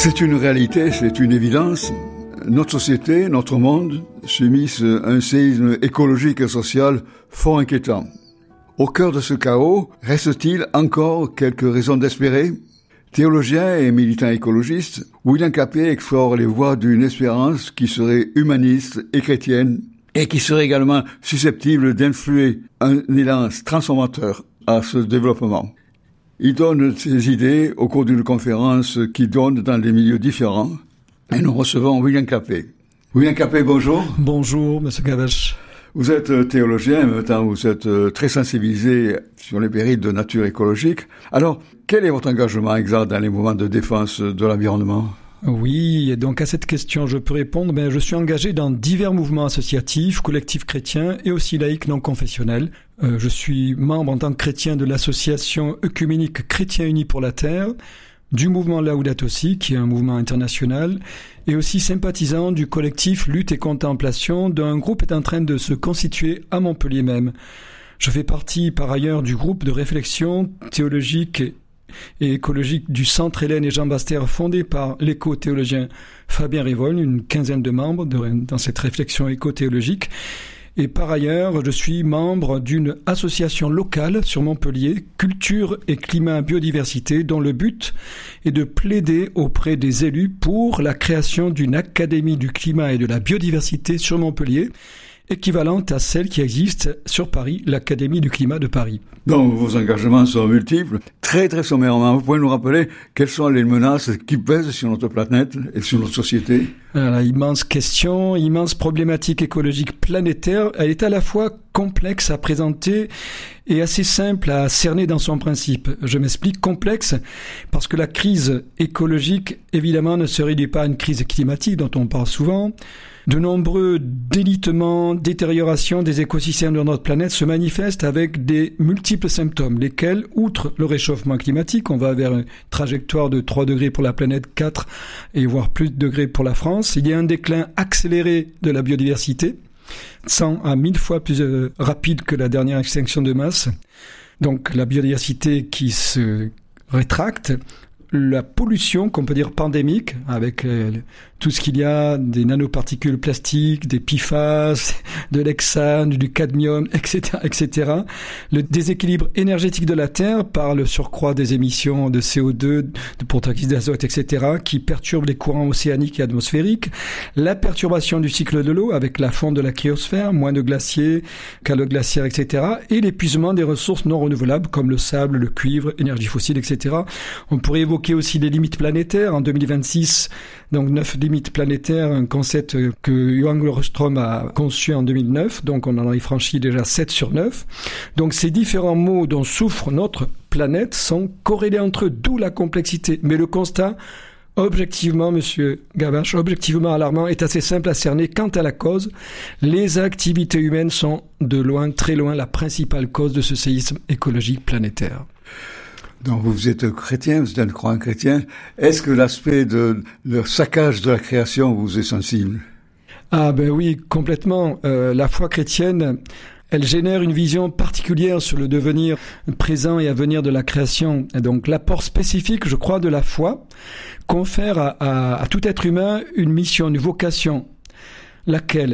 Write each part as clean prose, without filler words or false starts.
C'est une réalité, c'est une évidence. Notre société, notre monde subissent un séisme écologique et social fort inquiétant. Au cœur de ce chaos, reste-t-il encore quelques raisons d'espérer ? Théologien et militant écologiste, William Capet explore les voies d'une espérance qui serait humaniste et chrétienne et qui serait également susceptible d'influer un élan transformateur à ce développement. Il donne ses idées au cours d'une conférence qui donne dans des milieux différents. Et nous recevons William Capet. William Capet, bonjour. Bonjour, monsieur Gavache. Vous êtes théologien, en même temps vous êtes très sensibilisé sur les périls de nature écologique. Alors, quel est votre engagement exact dans les mouvements de défense de l'environnement ? Oui, et donc à cette question, je peux répondre, je suis engagé dans divers mouvements associatifs, collectifs chrétiens et aussi laïcs non confessionnels. Je suis membre en tant que chrétien de l'association œcuménique Chrétiens Unis pour la Terre, du mouvement Laudato Si, qui est un mouvement international, et aussi sympathisant du collectif Lutte et Contemplation, dont un groupe est en train de se constituer à Montpellier même. Je fais partie par ailleurs du groupe de réflexion théologique et écologique du Centre Hélène et Jean Bastère, fondé par l'éco-théologien Fabien Rivol, une quinzaine de membres dans cette réflexion éco-théologique. Et par ailleurs, je suis membre d'une association locale sur Montpellier, Culture et Climat Biodiversité, dont le but est de plaider auprès des élus pour la création d'une académie du climat et de la biodiversité sur Montpellier, équivalente à celle qui existe sur Paris, l'Académie du climat de Paris. Donc vos engagements sont multiples. Très très sommairement, vous pouvez nous rappeler quelles sont les menaces qui pèsent sur notre planète et sur notre société ? Alors, immense question, immense problématique écologique planétaire. Elle est à la fois complexe à présenter et assez simple à cerner dans son principe. Je m'explique, complexe parce que la crise écologique, évidemment, ne se réduit pas à une crise climatique dont on parle souvent. De nombreux délitements, détériorations des écosystèmes de notre planète se manifestent avec des multiples symptômes, lesquels, outre le réchauffement climatique, on va vers une trajectoire de 3 degrés pour la planète, 4 et voire plus de degrés pour la France. Il y a un déclin accéléré de la biodiversité, 100 à 1000 fois plus rapide que la dernière extinction de masse. Donc la biodiversité qui se rétracte, la pollution qu'on peut dire pandémique avec tout ce qu'il y a, des nanoparticules plastiques, des PFAS, de l'hexane, du cadmium, etc., etc. Le déséquilibre énergétique de la Terre par le surcroît des émissions de CO2, de protoxyde d'azote, etc., qui perturbent les courants océaniques et atmosphériques. La perturbation du cycle de l'eau avec la fonte de la cryosphère, moins de glaciers, calottes glaciaires, etc. Et l'épuisement des ressources non renouvelables comme le sable, le cuivre, énergie fossile, etc. On pourrait évoquer aussi les limites planétaires en 2026, donc 9 limites planétaires, un concept que Johan Glorström a conçu en 2009, donc on en a franchi déjà 7 sur 9. Donc ces différents maux dont souffre notre planète sont corrélés entre eux, d'où la complexité. Mais le constat, objectivement, monsieur Gavache, objectivement alarmant, est assez simple à cerner. Quant à la cause, les activités humaines sont de loin, très loin, la principale cause de ce séisme écologique planétaire. Donc vous êtes chrétien, vous êtes un croyant chrétien. Est-ce que l'aspect de le saccage de la création vous est sensible ? Ah ben oui, complètement. La foi chrétienne, elle génère une vision particulière sur le devenir présent et à venir de la création. Et donc l'apport spécifique, je crois, de la foi confère à tout être humain une mission, une vocation. Laquelle ?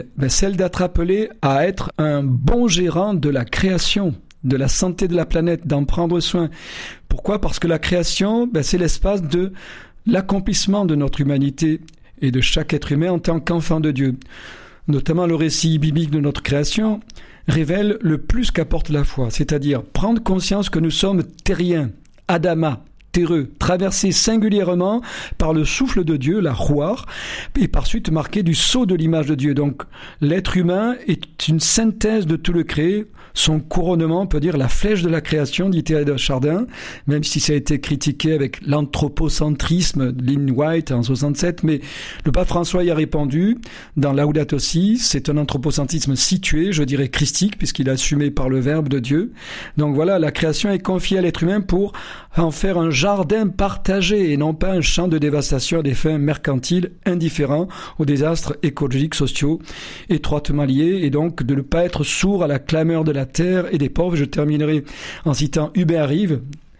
Celle d'être appelé à être un bon gérant de la création, de la santé de la planète, d'en prendre soin. Pourquoi ? Parce que la création, c'est l'espace de l'accomplissement de notre humanité et de chaque être humain en tant qu'enfant de Dieu. Notamment le récit biblique de notre création révèle le plus qu'apporte la foi, c'est-à-dire prendre conscience que nous sommes terriens, Adama, terreux, traversés singulièrement par le souffle de Dieu, la Ruach, et par suite marqué du sceau de l'image de Dieu. Donc l'être humain est une synthèse de tout le créé. Son couronnement, on peut dire la flèche de la création, dit Thierry de Chardin, même si ça a été critiqué avec l'anthropocentrisme de Lynn White en 67, mais le pape François y a répondu dans Laudato Si, c'est un anthropocentrisme situé, je dirais christique, puisqu'il est assumé par le Verbe de Dieu. Donc voilà, la création est confiée à l'être humain pour en faire un jardin partagé et non pas un champ de dévastation à des fins mercantiles indifférents aux désastres écologiques, sociaux, étroitement liés, et donc de ne pas être sourd à la clameur de la terre et des pauvres. Je terminerai en citant Hubert Reeves,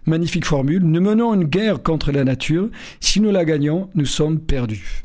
Magnifique formule. Nous menons une guerre contre la nature. Si nous la gagnons, nous sommes perdus.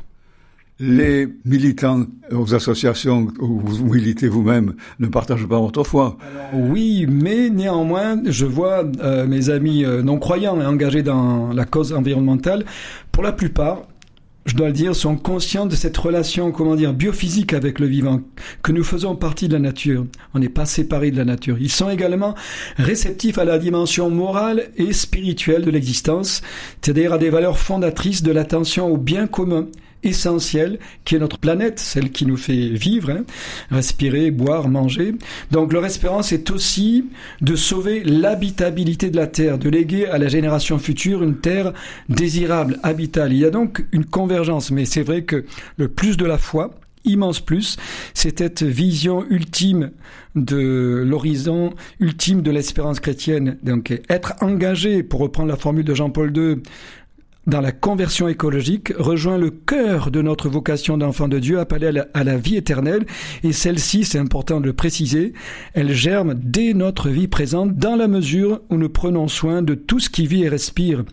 Les militants aux associations où vous militez vous-même ne partagent pas votre foi. Alors, oui, mais néanmoins, je vois mes amis non-croyants et engagés dans la cause environnementale, pour la plupart, je dois le dire, sont conscients de cette relation, biophysique avec le vivant, que nous faisons partie de la nature. On n'est pas séparés de la nature. Ils sont également réceptifs à la dimension morale et spirituelle de l'existence, c'est-à-dire à des valeurs fondatrices de l'attention au bien commun, essentiel, qui est notre planète, celle qui nous fait vivre, respirer, boire, manger. Donc leur espérance est aussi de sauver l'habitabilité de la Terre, de léguer à la génération future une Terre désirable, habitable. Il y a donc une convergence, mais c'est vrai que le plus de la foi, immense plus, c'est cette vision ultime de l'horizon ultime de l'espérance chrétienne. Donc être engagé, pour reprendre la formule de Jean-Paul II, dans la conversion écologique, rejoint le cœur de notre vocation d'enfant de Dieu appelé à la vie éternelle. Et celle-ci, c'est important de le préciser, elle germe dès notre vie présente dans la mesure où nous prenons soin de tout ce qui vit et respire.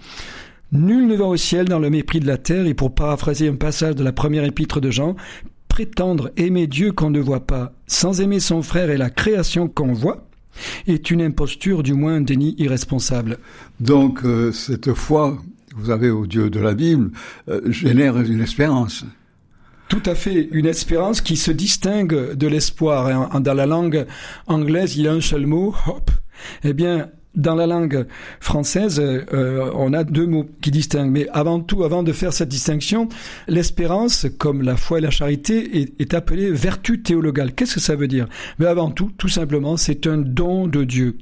Nul ne va au ciel dans le mépris de la terre. Et pour paraphraser un passage de la première épître de Jean, prétendre aimer Dieu qu'on ne voit pas, sans aimer son frère et la création qu'on voit, est une imposture, du moins un déni irresponsable. Donc, cette foi que vous avez au Dieu de la Bible génère une espérance. Tout à fait, une espérance qui se distingue de l'espoir. Dans la langue anglaise, il y a un seul mot, hope. Eh bien, dans la langue française, on a deux mots qui distinguent. Mais avant tout, avant de faire cette distinction, l'espérance, comme la foi et la charité, est appelée vertu théologale. Qu'est-ce que ça veut dire? Mais avant tout simplement, c'est un don de Dieu.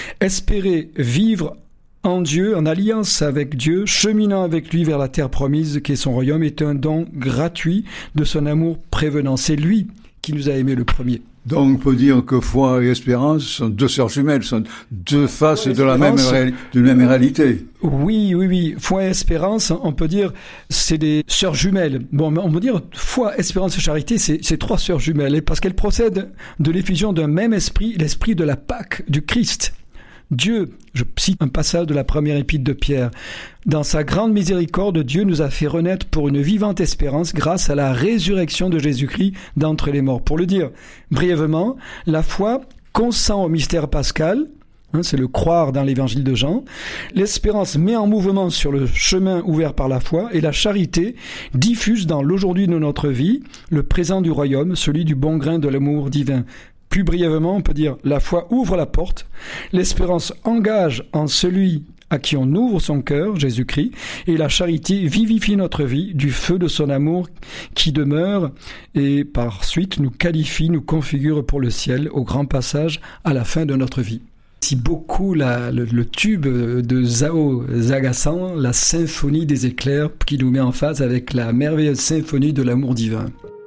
Espérer vivre en Dieu, en alliance avec Dieu, cheminant avec lui vers la terre promise qui est son royaume, est un don gratuit de son amour prévenant. C'est lui qui nous a aimés le premier. Donc on peut dire que foi et espérance sont deux sœurs jumelles, sont deux faces d'une même réalité. Oui. Foi et espérance, on peut dire, c'est des sœurs jumelles. Bon, on peut dire foi, espérance et charité, c'est trois sœurs jumelles, parce qu'elles procèdent de l'effusion d'un même esprit, l'esprit de la Pâque, du Christ. Dieu, je cite un passage de la première épître de Pierre, dans sa grande miséricorde, Dieu nous a fait renaître pour une vivante espérance grâce à la résurrection de Jésus-Christ d'entre les morts. Pour le dire brièvement, la foi consent au mystère pascal, c'est le croire dans l'évangile de Jean, l'espérance met en mouvement sur le chemin ouvert par la foi, et la charité diffuse dans l'aujourd'hui de notre vie le présent du royaume, celui du bon grain de l'amour divin. Plus brièvement, on peut dire, la foi ouvre la porte, l'espérance engage en celui à qui on ouvre son cœur, Jésus-Christ, et la charité vivifie notre vie du feu de son amour qui demeure et par suite nous qualifie, nous configure pour le ciel au grand passage à la fin de notre vie. Si beaucoup le tube de Zhao Zagassan, la symphonie des éclairs, qui nous met en phase avec la merveilleuse symphonie de l'amour divin.